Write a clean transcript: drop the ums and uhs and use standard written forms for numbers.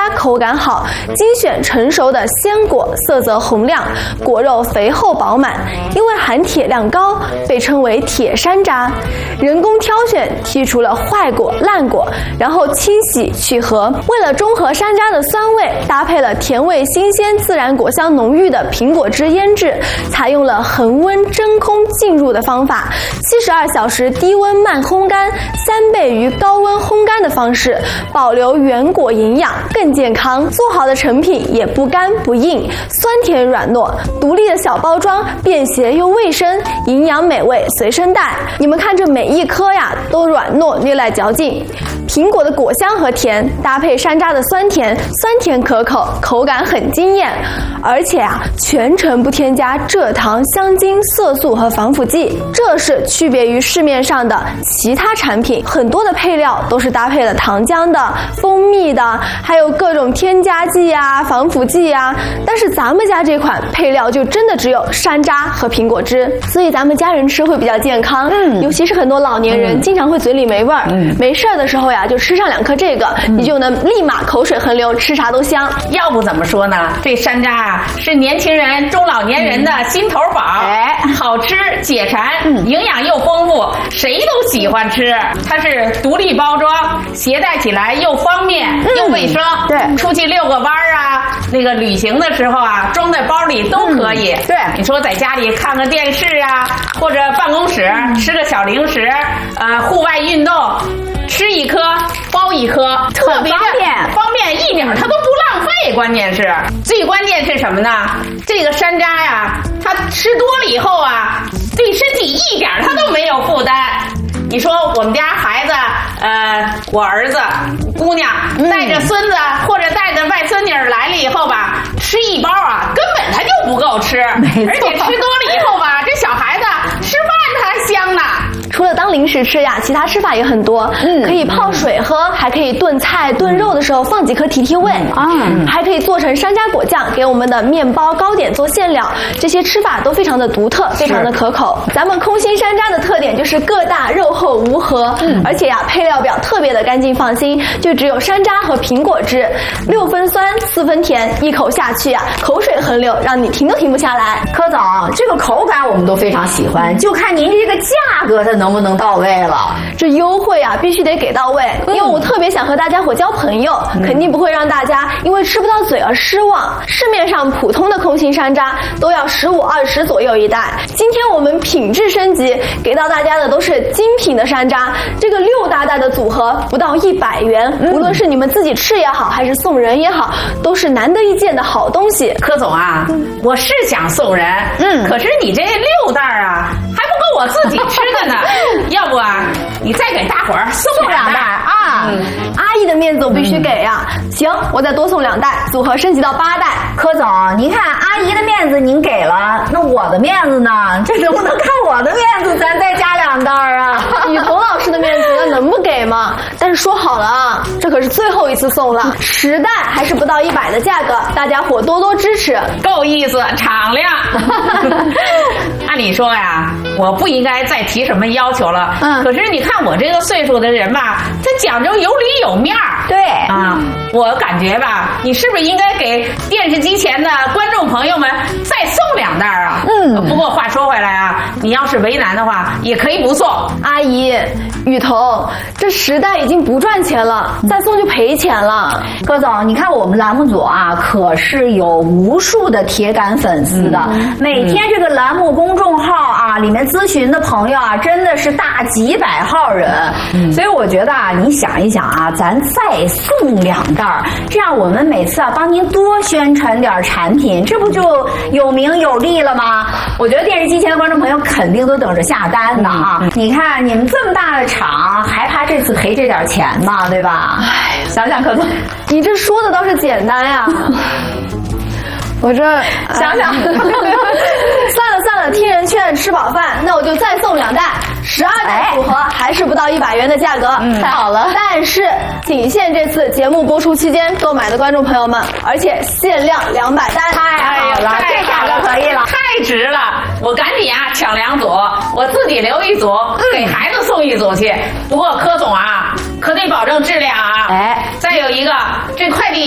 口感好，精选成熟的鲜果，色泽红亮，果肉肥厚饱满。因为含铁量高，被称为铁山楂。人工挑选，剔除了坏果、烂果，然后清洗去核。为了中和山楂的酸味，搭配了甜味新鲜、自然果香浓郁的苹果汁腌制，采用了恒温真空浸入的方法，72小时低温慢烘干，3倍于高温烘干的方式，保留原果营养，更健康。做好的成品也不干不硬，酸甜软糯，独立的小包装，便携又卫生，营养美味随身带。你们看这每一颗呀，都软糯略带嚼劲。苹果的果香和甜搭配山楂的酸甜，酸甜可口，口感很惊艳。而且啊，全程不添加蔗糖、香精、色素和防腐剂，这是区别于市面上的其他产品。很多的配料都是搭配了糖浆的、蜂蜜的，还有各种添加剂啊、防腐剂啊。但是咱们家这款配料就真的只有山楂和苹果汁，所以咱们家人吃会比较健康。尤其是很多老年人经常会嘴里没味儿，没事儿的时候呀，就吃上2颗这个，你就能立马口水横流，吃啥都香。 要不怎么说呢？这山楂啊，是年轻人、中老年人的心头宝。好吃解馋，营养又丰富，谁都喜欢吃。它是独立包装，携带起来又方便又卫生。对，出去遛个弯儿啊，那个旅行的时候啊，装在包里都可以。对，你说在家里看个电视啊，或者办公室吃个小零食，户外运动。吃一颗包一颗，特别方便一点，它都不浪费。关键是最关键是什么呢？这个山楂呀，它吃多了以后啊，对身体一点它都没有负担。你说我们家孩子，我儿子、姑娘带着孙子或者带着外孙女来了以后吧，吃一包啊，根本他就不够吃，而且吃多了以后吧，这小孩子吃饭他还香呢。 除了当零食吃呀，其他吃法也很多。可以泡水喝，还可以炖菜、炖肉的时候放几颗提提味。还可以做成山楂果酱，给我们的面包、糕点做馅料。这些吃法都非常的独特，非常的可口。咱们空心山楂的特点就是个大、肉厚无核，而且呀，配料表特别的干净放心，就只有山楂和苹果汁，6分酸4分甜，一口下去呀，口水横流，让你停都停不下来。 柯总，这个口感我们都非常喜欢，就看您这个价格它能不能到位了。 这优惠啊，必须得给到位，因为我特别想和大家伙交朋友，肯定不会让大家因为吃不到嘴而失望。市面上普通的空心山楂都要15、20左右一袋，今天我们品质升级，给到大家的都是精品的山楂，这个6大袋的组合不到100元，无论是你们自己吃也好，还是送人也好，都是难得一见的好东西。 柯总啊，我是想送人，可是你这6袋啊，还不够我自己吃的呢。要不啊，你再给大伙儿送2袋啊！ 阿姨的面子我必须给呀。行，我再多送2袋，组合升级到8袋。 柯总，您看阿姨的面子您给了，那我的面子呢？这能不能看我的面子，咱再加2袋啊？ 雨桐老师的面子那能不给吗？但是说好了啊，这可是最后一次送了，10袋还是不到100的价格，大家伙多多支持， 够意思，敞亮。按理说呀，我不应该再提什么要求了。可是你看我这个岁数的人吧，他讲究有理有面儿。 对啊，我感觉吧，你是不是应该给电视机前的观众朋友们再送2袋啊？不过话说回来啊，你要是为难的话，也可以不送。 阿姨，雨桐，这10袋已经不赚钱了，再送就赔钱了。 柯总，你看我们栏目组啊，可是有无数的铁杆粉丝的，每天这个栏目公众号啊，里面咨询的朋友啊，真的是大几百号人。所以我觉得啊，你想一想啊，咱再送2袋，这样我们每次啊帮您多宣传点产品，这不就有名有利了吗？我觉得电视机前的观众朋友肯定都等着下单呢啊！你看你们这么大的厂，还怕这次赔这点钱吗？对吧？想想柯总， 你这说的倒是简单呀。我这想想， 算了，听人劝，吃饱饭，那我就再送2袋，12袋组合还是不到100元的价格，太好了。但是仅限这次节目播出期间购买的观众朋友们，而且限量200单， 太好了，这价格可以了， 太值了！我赶紧啊抢2组，我自己留1组，给孩子送1组去。不过柯总啊，可得保证质量啊。再有一个，这快递